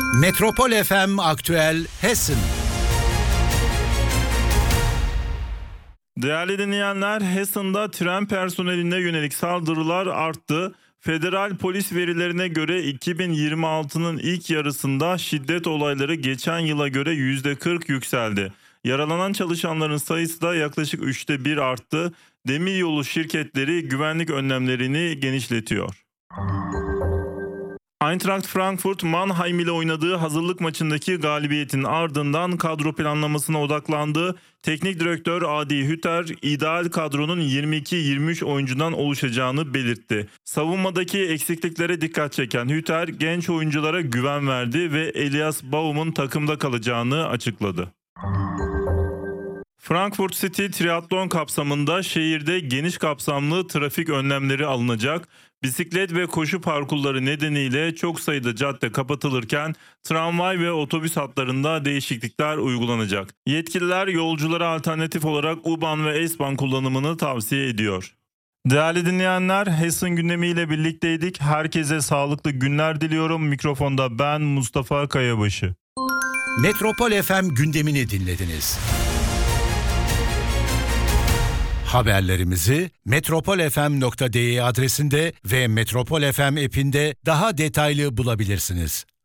Metropol FM Aktüel Hessen. Değerli dinleyenler, Hessen'da tren personeline yönelik saldırılar arttı. Federal polis verilerine göre 2026'nın ilk yarısında şiddet olayları geçen yıla göre %40 yükseldi. Yaralanan çalışanların sayısı da yaklaşık 1/3 arttı. Demiryolu şirketleri güvenlik önlemlerini genişletiyor. Eintracht Frankfurt, Mannheim ile oynadığı hazırlık maçındaki galibiyetin ardından kadro planlamasına odaklandı. Teknik direktör Adi Hütter, ideal kadronun 22-23 oyuncudan oluşacağını belirtti. Savunmadaki eksikliklere dikkat çeken Hütter, genç oyunculara güven verdi ve Elias Baum'un takımda kalacağını açıkladı. Frankfurt City triatlon kapsamında şehirde geniş kapsamlı trafik önlemleri alınacak. Bisiklet ve koşu parkurları nedeniyle çok sayıda cadde kapatılırken tramvay ve otobüs hatlarında değişiklikler uygulanacak. Yetkililer yolculara alternatif olarak U-Bahn ve S-Bahn kullanımını tavsiye ediyor. Değerli dinleyenler, Hessen gündemiyle birlikteydik. Herkese sağlıklı günler diliyorum. Mikrofonda ben Mustafa Kayabaşı. Metropol FM gündemini dinlediniz. Haberlerimizi metropolfm.de adresinde ve Metropol FM app'inde daha detaylı bulabilirsiniz.